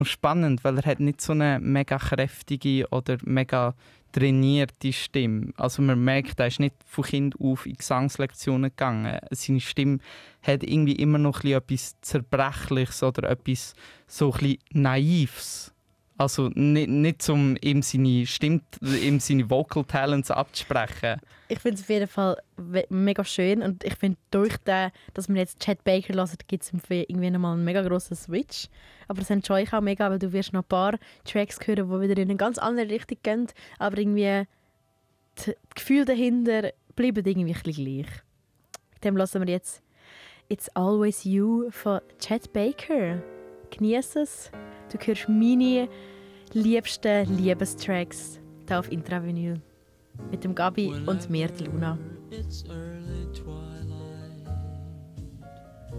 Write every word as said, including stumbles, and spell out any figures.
spannend, weil er hat nicht so eine mega kräftige oder mega trainierte Stimme. Also man merkt, er ist nicht von Kind auf in Gesangslektionen gegangen. Seine Stimme hat irgendwie immer noch ein bisschen etwas Zerbrechliches oder etwas so ein bisschen Naives. Also nicht, nicht um ihm seine Stimme, ihm seine Vocal Talents abzusprechen. Ich finde es auf jeden Fall we- mega schön und ich finde, durch den, dass wir jetzt Chet Baker hören, gibt es irgendwie nochmal einen mega grossen Switch. Aber das enjoy ich auch mega, weil du wirst noch ein paar Tracks hören, die wieder in eine ganz andere Richtung gehen, aber irgendwie die Gefühle dahinter bleiben irgendwie ein bisschen gleich. Mit dem hören wir jetzt «It's Always You» von Chet Baker. Genieß es. Du hörst meine liebsten Liebestracks hier auf Intravinyl. Mit dem Gabi und mir, die Luna. It's early twilight.